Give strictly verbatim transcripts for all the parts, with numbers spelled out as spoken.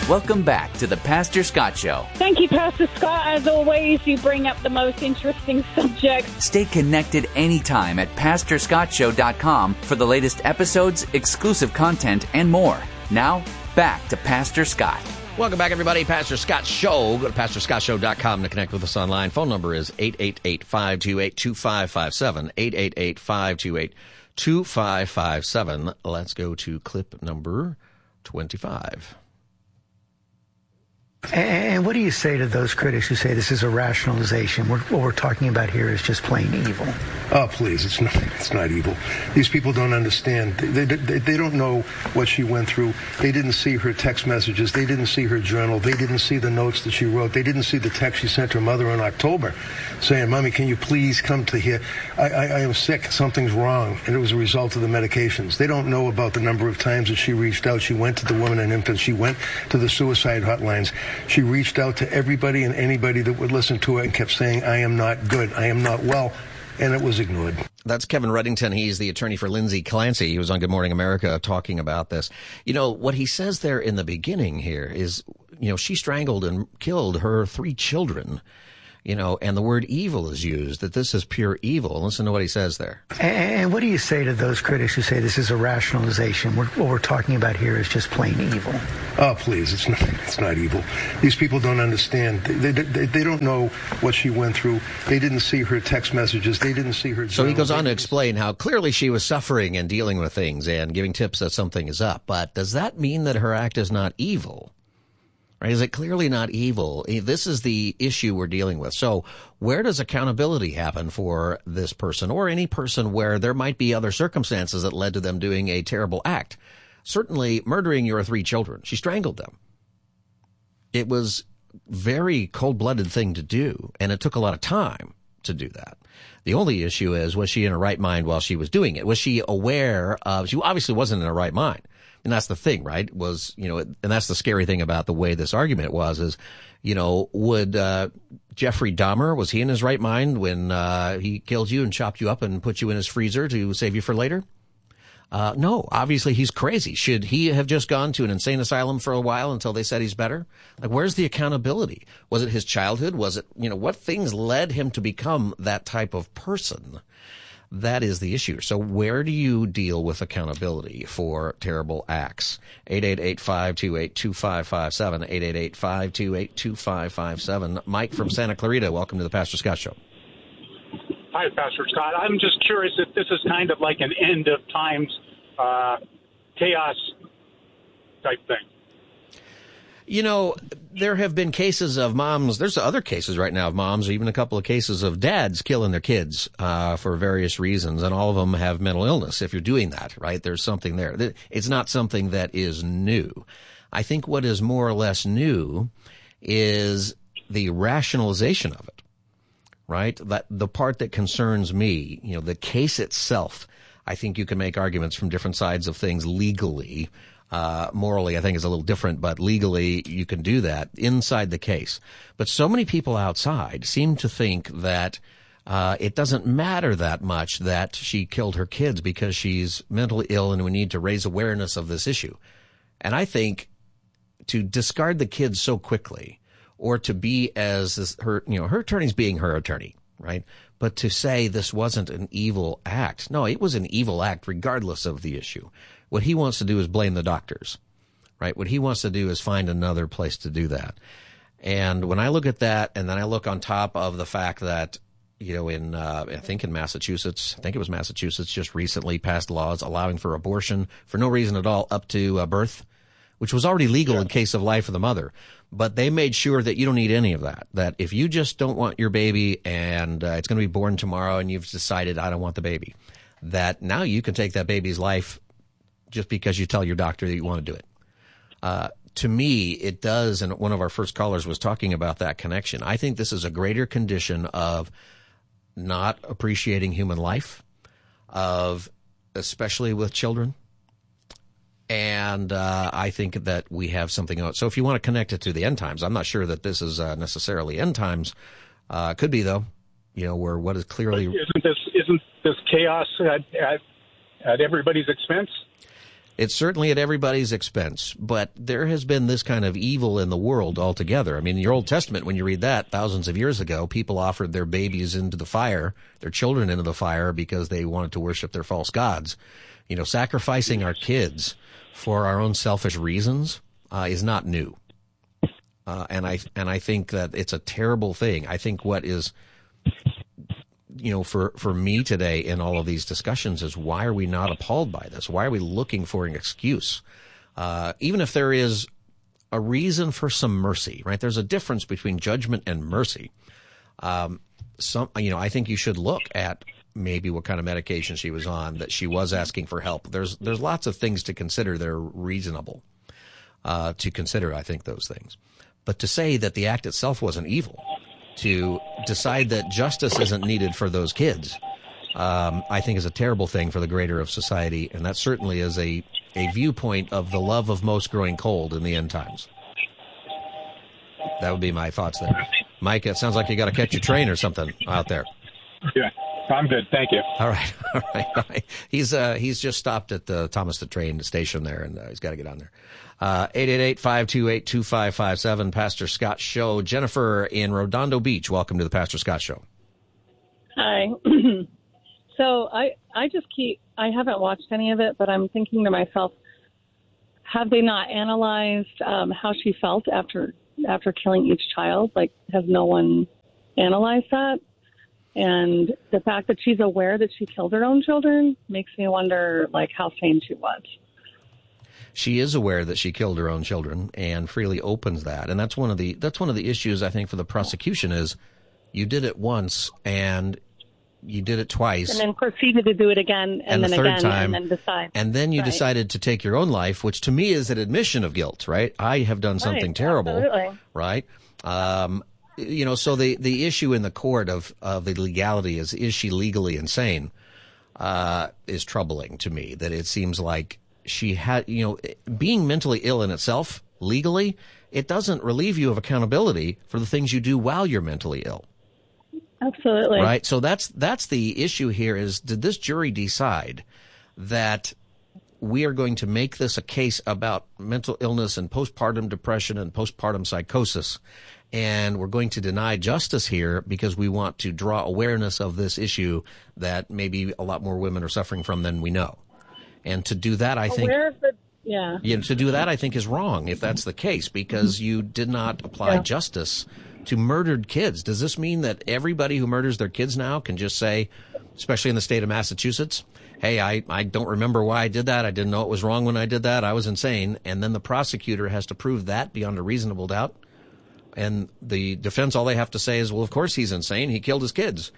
Welcome back to the Pastor Scott Show. Thank you, Pastor Scott. As always, you bring up the most interesting subjects. Stay connected anytime at pastor scott show dot com for the latest episodes, exclusive content, and more. Now, back to Pastor Scott. Welcome back, everybody. Pastor Scott Show. Go to pastor scott show dot com to connect with us online. Phone number is eight eight eight, five two eight, two five five seven, eight eight eight, five two eight, two five five seven. Let's go to clip number twenty-five. And what do you say to those critics who say this is a rationalization? We're, what we're talking about here is just plain evil. Oh, please, it's not, it's not evil. These people don't understand. They, they, they don't know what she went through. They didn't see her text messages. They didn't see her journal. They didn't see the notes that she wrote. They didn't see the text she sent her mother in October saying, Mommy, can you please come to here? I, I, I am sick. Something's wrong. And it was a result of the medications. They don't know about the number of times that she reached out. She went to the women and infants. She went to the suicide hotlines. She reached out to everybody and anybody that would listen to her and kept saying, I am not good. I am not well. And it was ignored. That's Kevin Reddington. He's the attorney for Lindsay Clancy. He was on Good Morning America talking about this. You know, what he says there in the beginning here is, you know, she strangled and killed her three children. You know, and the word evil is used, that this is pure evil. Listen to what he says there. And what do you say to those critics who say this is a rationalization? We're, what we're talking about here is just plain evil. Oh, please, it's not, it's not evil. These people don't understand. They, they, they don't know what she went through. They didn't see her text messages. They didn't see her journal. So he goes on to explain how clearly she was suffering and dealing with things and giving tips that something is up. But does that mean that her act is not evil? Right? Is it clearly not evil? This is the issue we're dealing with. So where does accountability happen for this person or any person where there might be other circumstances that led to them doing a terrible act? Certainly murdering your three children. She strangled them. It was a very cold-blooded thing to do, and it took a lot of time to do that. The only issue is, was she in her right mind while she was doing it? Was she aware of, she obviously wasn't in her right mind. And that's the thing, right? Was, you know, and that's the scary thing about the way this argument was is, you know, would uh, Jeffrey Dahmer, was he in his right mind when uh, he killed you and chopped you up and put you in his freezer to save you for later? Uh, no, obviously he's crazy. Should he have just gone to an insane asylum for a while until they said he's better? Like, where's the accountability? Was it his childhood? Was it, you know, what things led him to become that type of person? That is the issue. So where do you deal with accountability for terrible acts? eight eight eight, five two eight, two five five seven, eight eight eight, five two eight, two five five seven. Mike from Santa Clarita, welcome to the Pastor Scott Show. Hi, Pastor Scott. I'm just curious if this is kind of like an end of times uh, chaos type thing. You know, there have been cases of moms. There's other cases right now of moms, or even a couple of cases of dads killing their kids uh, for various reasons, and all of them have mental illness. If you're doing that, right, there's something there. It's not something that is new. I think what is more or less new is the rationalization of it, right? That the part that concerns me, you know, the case itself. I think you can make arguments from different sides of things legally. Uh, morally, I think is a little different, but legally you can do that inside the case. But so many people outside seem to think that uh, it doesn't matter that much that she killed her kids because she's mentally ill and we need to raise awareness of this issue. And I think to discard the kids so quickly, or to be as this, her, you know, her attorney's being her attorney, right? But to say this wasn't an evil act. No, it was an evil act regardless of the issue. What he wants to do is blame the doctors, right? What he wants to do is find another place to do that. And when I look at that, and then I look on top of the fact that, you know, in, uh, I think in Massachusetts, I think it was Massachusetts just recently passed laws allowing for abortion for no reason at all up to uh, birth, which was already legal yeah. in case of life of the mother. But they made sure that you don't need any of that, that if you just don't want your baby and uh, it's going to be born tomorrow and you've decided I don't want the baby, that now you can take that baby's life just because you tell your doctor that you want to do it. Uh, to me, it does, and one of our first callers was talking about that connection. I think this is a greater condition of not appreciating human life, of especially with children. And uh, I think that we have something else. So if you want to connect it to the end times, I'm not sure that this is uh, necessarily end times. Uh, could be, though, you know, where what is clearly... But isn't this isn't this chaos at, at, at everybody's expense? It's certainly at everybody's expense, but there has been this kind of evil in the world altogether. I mean, in your Old Testament, when you read that, thousands of years ago, people offered their babies into the fire, their children into the fire, because they wanted to worship their false gods. You know, sacrificing our kids for our own selfish reasons uh, is not new. Uh, and I and I think that it's a terrible thing. I think what is, you know, for, for me today in all of these discussions is, why are we not appalled by this? Why are we looking for an excuse? Uh, even if there is a reason for some mercy, right? There's a difference between judgment and mercy. Um, some, you know, I think you should look at maybe what kind of medication she was on, that she was asking for help. There's, there's lots of things to consider that are reasonable, uh, to consider, I think, those things. But to say that the act itself wasn't evil, to decide that justice isn't needed for those kids, um, I think is a terrible thing for the greater of society, and that certainly is a, a viewpoint of the love of most growing cold in the end times. That would be my thoughts there. Mike, it sounds like you got to catch your train or something out there. Yeah, I'm good. Thank you. All right, all right, all right. He's uh, he's just stopped at the Thomas the Train station there, and uh, he's got to get on there. Uh, eight eight eight, five two eight, two five five seven, Pastor Scott Show. Jennifer in Redondo Beach, welcome to the Pastor Scott Show. Hi. So I, I just keep, I haven't watched any of it, but I'm thinking to myself, have they not analyzed um, how she felt after after killing each child? Like, has no one analyzed that? And the fact that she's aware that she killed her own children makes me wonder, like, how sane she was. She is aware that she killed her own children and freely opens that. And that's one of the that's one of the issues, I think, for the prosecution is you did it once and you did it twice. And then proceeded to do it again and, and then the third again time, and then decide. And then you right. decided to take your own life, which to me is an admission of guilt, right? I have done something right, terrible, absolutely. right? Um, you know, so the, the issue in the court of, of the legality is, is she legally insane, uh, is troubling to me. That it seems like she had, you know, being mentally ill in itself, legally, it doesn't relieve you of accountability for the things you do while you're mentally ill. Absolutely. Right. So that's that's the issue here is, did this jury decide that we are going to make this a case about mental illness and postpartum depression and postpartum psychosis, and we're going to deny justice here because we want to draw awareness of this issue that maybe a lot more women are suffering from than we know? And to do that, I think, Where is the, yeah. you know, to do that, I think is wrong if that's the case, because you did not apply Yeah. justice to murdered kids. Does this mean that everybody who murders their kids now can just say, especially in the state of Massachusetts, hey, I, I don't remember why I did that. I didn't know it was wrong when I did that. I was insane. And then the prosecutor has to prove that beyond a reasonable doubt. And the defense, all they have to say is, well, of course he's insane. He killed his kids.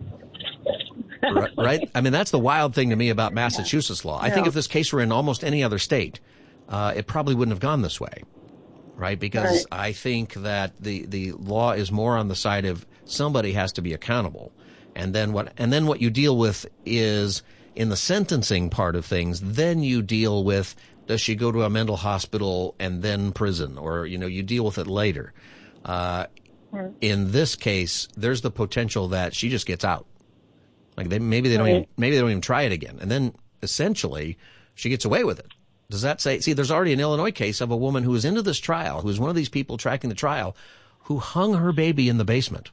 Right, right? I mean, that's the wild thing to me about Massachusetts law. I think if this case were in almost any other state, uh, it probably wouldn't have gone this way. Right, because right. I think that the, the law is more on the side of somebody has to be accountable, and then what and then what you deal with is in the sentencing part of things. Then you deal with, does she go to a mental hospital and then prison, or you know you deal with it later. Uh, yeah. In this case, there's the potential that she just gets out. Like they maybe they don't right. even, maybe they don't even try it again, and then essentially she gets away with it. Does that say, see, there's already an Illinois case of a woman who was into this trial, who was one of these people tracking the trial, who hung her baby in the basement.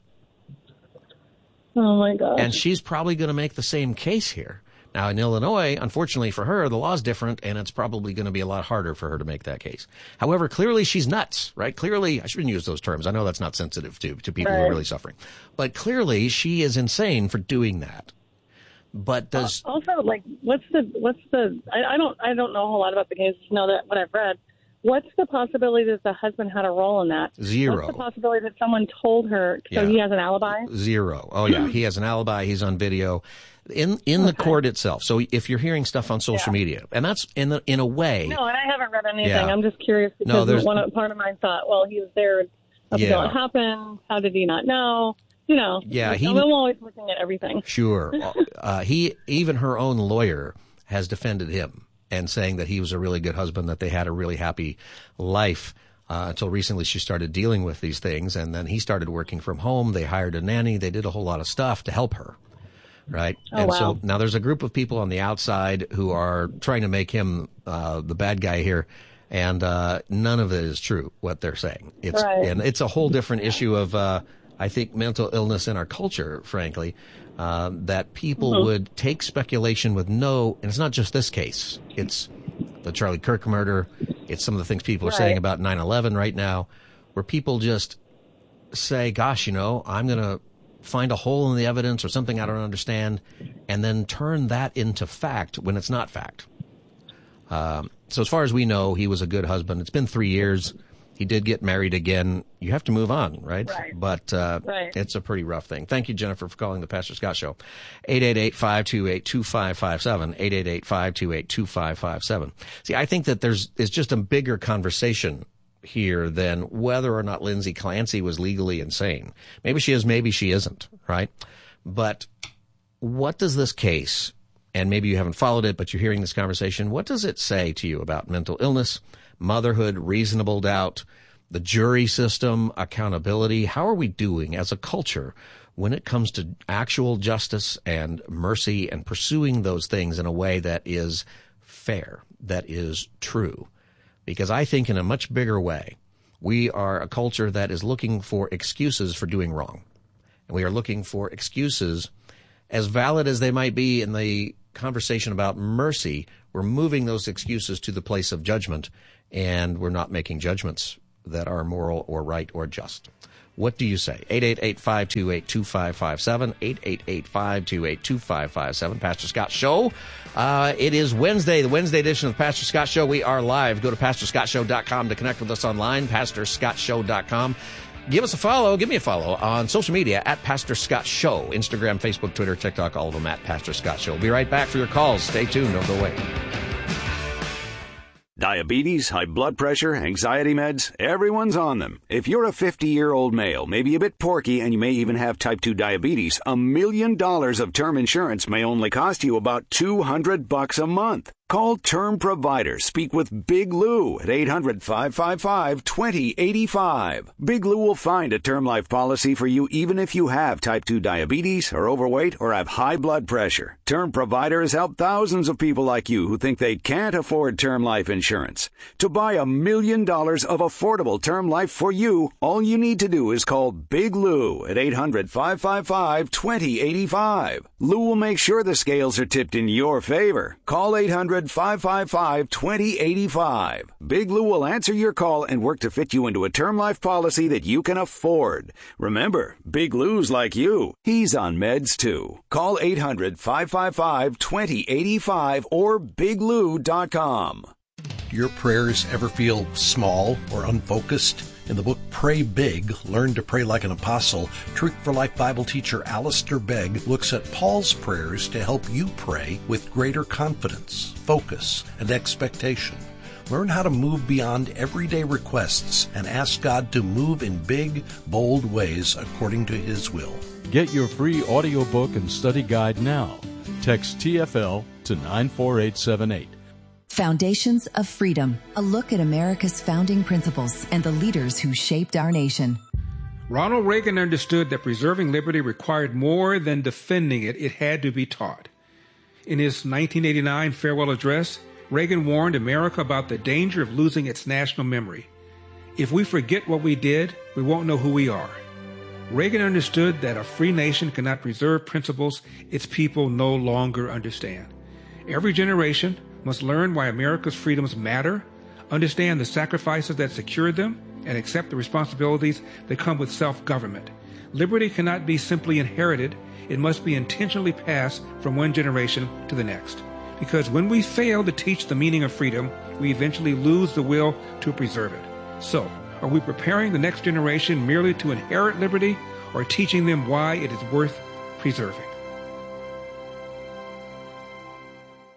Oh, my gosh. And she's probably going to make the same case here. Now, in Illinois, unfortunately for her, the law's different, and it's probably going to be a lot harder for her to make that case. However, clearly she's nuts, right? Clearly, I shouldn't use those terms. I know that's not sensitive to, to people right. who are really suffering. But clearly she is insane for doing that. But does also, like, what's the what's the I, I don't I don't know a whole lot about the case. Know that what I've read. What's the possibility that the husband had a role in that? Zero. What's the possibility that someone told her so Yeah. he has an alibi? Zero. Oh yeah, he has an alibi. He's on video in in the Okay. court itself. So if you're hearing stuff on social Yeah. media, and that's in the, in a way. No, and I haven't read anything. Yeah. I'm just curious because No, there's- one part of mine thought, well, he was there up Yeah. until it happened. How did he not know? You know. Yeah, he- I'm always looking at everything. Sure. Uh, he, even her own lawyer has defended him and saying that he was a really good husband, that they had a really happy life. Uh, until recently she started dealing with these things, and then he started working from home. They hired a nanny. They did a whole lot of stuff to help her. right? Oh, and wow. so now there's a group of people on the outside who are trying to make him uh, the bad guy here, and uh, none of it is true, what they're saying. It's Right. And it's a whole different issue of, uh, I think, mental illness in our culture, frankly, uh, that people Mhm. would take speculation with no, and it's not just this case. It's the Charlie Kirk murder. It's some of the things people are Right. saying about nine eleven right now, where people just say, gosh, you know, I'm going to find a hole in the evidence or something I don't understand, and then turn that into fact when it's not fact. Um, so as far as we know, he was a good husband. It's been three years. He did get married again. You have to move on, right? Right. But uh, Right. it's a pretty rough thing. Thank you, Jennifer, for calling the Pastor Scott Show. eight eight eight, five two eight, two five five seven, eight eight eight, five two eight, two five five seven. See, I think that there's it's just a bigger conversation here than whether or not Lindsay Clancy was legally insane. Maybe she is, maybe she isn't, right? But what does this case, and maybe you haven't followed it, but you're hearing this conversation, what does it say to you about mental illness, motherhood, reasonable doubt, the jury system, accountability? How are we doing as a culture when it comes to actual justice and mercy and pursuing those things in a way that is fair, that is true? Because I think in a much bigger way, we are a culture that is looking for excuses for doing wrong. And we are looking for excuses, as valid as they might be in the conversation about mercy. We're moving those excuses to the place of judgment, and we're not making judgments that are moral or right or just. What do you say? eight eight eight, five two eight, two five five seven, eight eight eight, five two eight, two five five seven. Pastor Scott Show. Uh, it is Wednesday, the Wednesday edition of the Pastor Scott Show. We are live. Go to pastor scott show dot com to connect with us online, pastor scott show dot com. Give us a follow. Give me a follow on social media at Pastor Scott Show. Instagram, Facebook, Twitter, TikTok, all of them at Pastor Scott Show. We'll be right back for your calls. Stay tuned. Don't go away. Diabetes, high blood pressure, anxiety meds, everyone's on them. If you're a fifty-year-old male, maybe a bit porky, and you may even have type two diabetes, a million dollars of term insurance may only cost you about two hundred bucks a month. Call Term Provider. Speak with Big Lou at eight hundred, five five five, two zero eight five. Big Lou will find a term life policy for you even if you have type two diabetes, are overweight, or have high blood pressure. Term Provider has helped thousands of people like you who think they can't afford term life insurance. To buy a million dollars of affordable term life for you, all you need to do is call Big Lou at eight hundred, five five five, two zero eight five. Lou will make sure the scales are tipped in your favor. Call eight hundred, five five five, two zero eight five. Big Lou will answer your call and work to fit you into a term life policy that you can afford. Remember, Big Lou's like you. He's on meds too. Call eight hundred, five five five, two zero eight five or big lou dot com. Your prayers ever feel small or unfocused? In the book Pray Big, Learn to Pray Like an Apostle, Truth for Life Bible teacher Alistair Begg looks at Paul's prayers to help you pray with greater confidence, focus, and expectation. Learn how to move beyond everyday requests and ask God to move in big, bold ways according to His will. Get your free audiobook and study guide now. Text T F L to nine four eight seven eight. Foundations of Freedom, a look at America's founding principles and the leaders who shaped our nation. Ronald Reagan understood that preserving liberty required more than defending it. It had to be taught. In his nineteen eighty-nine farewell address, Reagan warned America about the danger of losing its national memory. If we forget what we did, we won't know who we are. Reagan understood that a free nation cannot preserve principles its people no longer understand. Every generation must learn why America's freedoms matter, understand the sacrifices that secured them, and accept the responsibilities that come with self-government. Liberty cannot be simply inherited. It must be intentionally passed from one generation to the next. Because when we fail to teach the meaning of freedom, we eventually lose the will to preserve it. So, are we preparing the next generation merely to inherit liberty, or teaching them why it is worth preserving?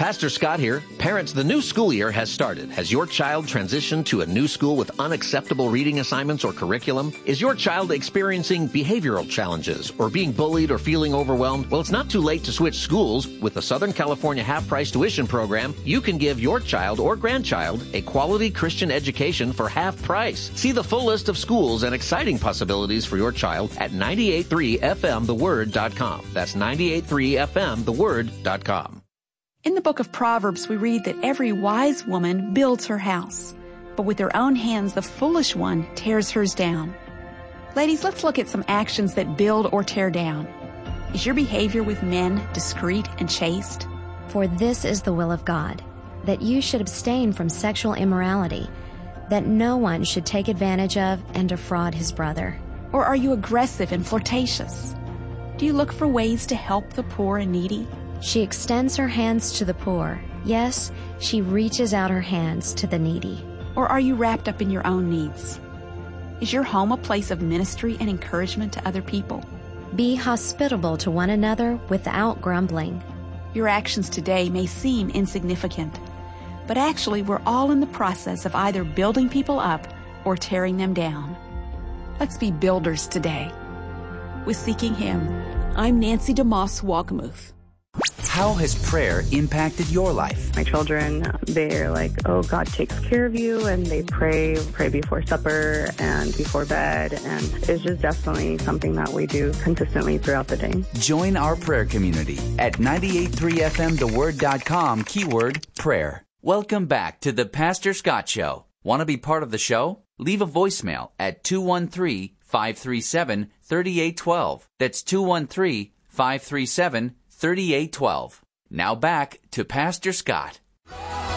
Pastor Scott here. Parents, the new school year has started. Has your child transitioned to a new school with unacceptable reading assignments or curriculum? Is your child experiencing behavioral challenges or being bullied or feeling overwhelmed? Well, it's not too late to switch schools. With the Southern California half-price tuition program, you can give your child or grandchild a quality Christian education for half price. See the full list of schools and exciting possibilities for your child at ninety-eight point three F M the word dot com. That's ninety-eight point three F M the word dot com. In the book of Proverbs, we read that every wise woman builds her house, but with her own hands, the foolish one tears hers down. Ladies, let's look at some actions that build or tear down. Is your behavior with men discreet and chaste? For this is the will of God, that you should abstain from sexual immorality, that no one should take advantage of and defraud his brother. Or are you aggressive and flirtatious? Do you look for ways to help the poor and needy? She extends her hands to the poor. Yes, she reaches out her hands to the needy. Or are you wrapped up in your own needs? Is your home a place of ministry and encouragement to other people? Be hospitable to one another without grumbling. Your actions today may seem insignificant, but actually we're all in the process of either building people up or tearing them down. Let's be builders today. With Seeking Him, I'm Nancy DeMoss Walgamuth. How has prayer impacted your life? My children, they're like, oh, God takes care of you, and they pray, pray before supper and before bed, and it's just definitely something that we do consistently throughout the day. Join our prayer community at ninety-eight point three F M the word dot com, keyword prayer. Welcome back to the Pastor Scott Show. Want to be part of the show? Leave a voicemail at two one three, five three seven, three eight one two. That's two one three, five three seven, three eight one two. Now back to Pastor Scott.